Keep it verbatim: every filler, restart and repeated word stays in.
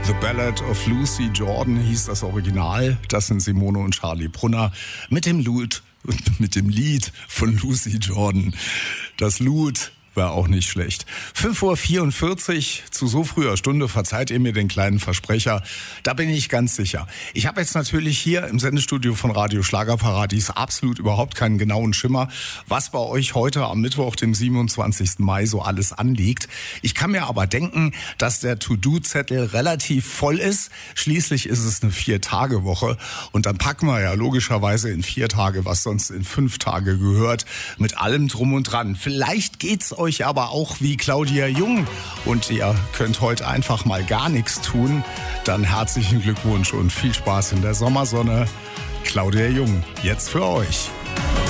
The Ballad of Lucy Jordan hieß das Original. Das sind Simone und Charlie Brunner mit dem Lied, mit dem Lied von Lucy Jordan. Das Lied war auch nicht schlecht. fünf Uhr vierundvierzig, zu so früher Stunde, verzeiht ihr mir den kleinen Versprecher, da bin ich ganz sicher. Ich habe jetzt natürlich hier im Sendestudio von Radio Schlagerparadies absolut überhaupt keinen genauen Schimmer, was bei euch heute am Mittwoch, dem siebenundzwanzigsten Mai, so alles anliegt. Ich kann mir aber denken, dass der To-Do-Zettel relativ voll ist. Schließlich ist es eine Vier-Tage-Woche und dann packen wir ja logischerweise in vier Tage, was sonst in fünf Tage gehört, mit allem drum und dran. Vielleicht geht's euch euch aber auch wie Claudia Jung und ihr könnt heute einfach mal gar nichts tun, dann herzlichen Glückwunsch und viel Spaß in der Sommersonne. Claudia Jung, jetzt für euch.